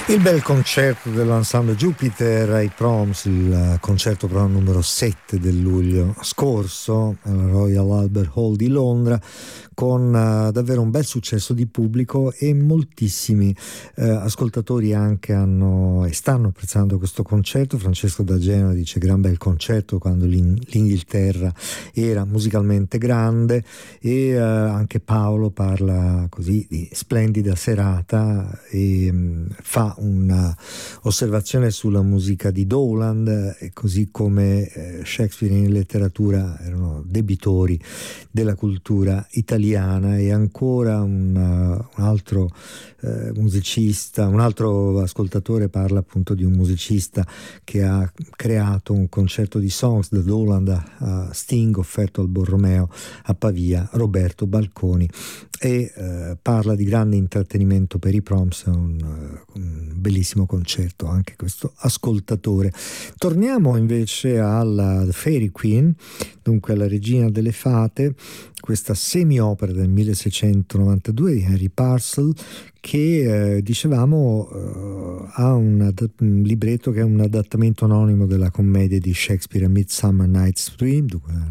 Il bel concerto dell'Ensemble Jupiter ai Proms, il concerto però numero 7 del luglio scorso alla Royal Albert Hall di Londra, con davvero un bel successo di pubblico e moltissimi ascoltatori anche hanno e stanno apprezzando questo concerto. Francesco da Genova dice gran bel concerto quando l'Inghilterra era musicalmente grande, e anche Paolo parla così di splendida serata e fa una osservazione sulla musica di Dowland, e così come Shakespeare in letteratura erano debitori della cultura italiana. E ancora un altro musicista, un altro ascoltatore parla appunto di un musicista che ha creato un concerto di songs da Dowland a Sting offerto al Borromeo a Pavia, Roberto Balconi, e parla di grande intrattenimento per i Proms, un bellissimo concerto anche questo ascoltatore. Torniamo invece alla Fairy Queen, dunque alla Regina delle Fate, questa semi-opera del 1692 di Henry Purcell, che dicevamo ha un libretto che è un adattamento anonimo della commedia di Shakespeare A Midsummer Night's Dream,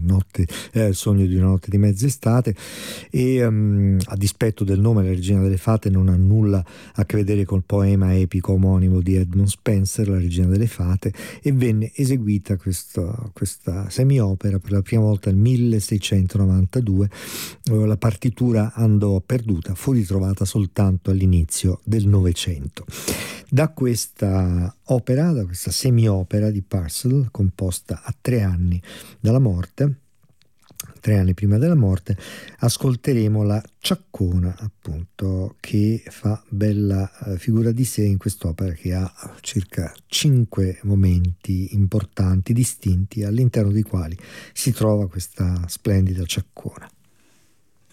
il sogno di una notte di mezz'estate, e a dispetto del nome La Regina delle Fate non ha nulla a che vedere col poema epico omonimo di Edmund Spenser, La Regina delle Fate, e venne eseguita questa semi-opera per la prima volta nel 1692. La partitura andò perduta, fu ritrovata soltanto all'inizio del Novecento. Da questa opera, da questa semi-opera di Purcell, composta a 3 anni dalla morte, 3 anni prima della morte, ascolteremo la Ciaccona, appunto, che fa bella figura di sé in quest'opera, che ha circa 5 momenti importanti, distinti, all'interno dei quali si trova questa splendida Ciaccona.